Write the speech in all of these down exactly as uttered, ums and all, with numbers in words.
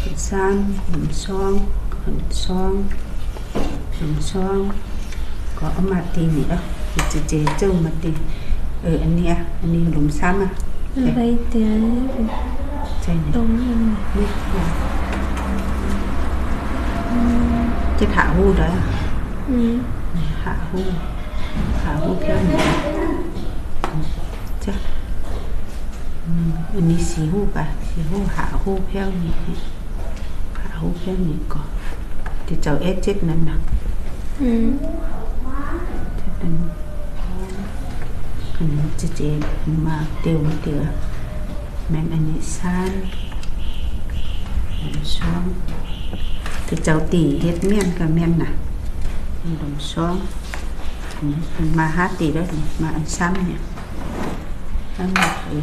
สามหนึ่งสองหนึ่งสองหนึ่งสองก็เอามาตีนี่แล้วจะเจเจ้ามาตีเอออันนี้อ่ะอันนี้หลุมซ้ำอ่ะอะไรเตี้ยใช่ตรงนี้นี่จะขาหูได้ขาหูขาหูเพี้ยนจ้ะอันนี้สีหูป่ะสีหูขาหูเพี้ยนนี่ขาหูเพี้ยนนี่ก่อนที่เจ้าเอสเจ็ดนั่นนะอืมอันนี้จะเจมาเตียวเตียวแม่นอันนี้ซ่านช่องที่เจ้าตีเฮ็ดเมียนกับเมียนน่ะลงช่องมาหาตีได้มาอันซ้ำเนี่ยซ้ำแบบนี้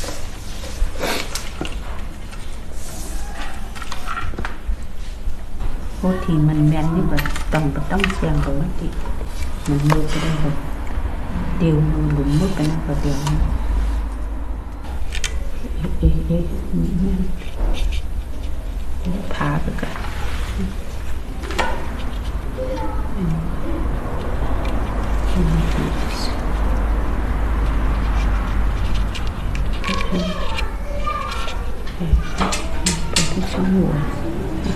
โอ้ทีมันแม่นนี่แบบต้องต้องเสียงของมันติมันมือก็ได้แบบเดียวมือหลุมมือไปนะก็เดียวเอ๊ะเอ๊ะนี่พาไปกันเป็นที่ช่องหัว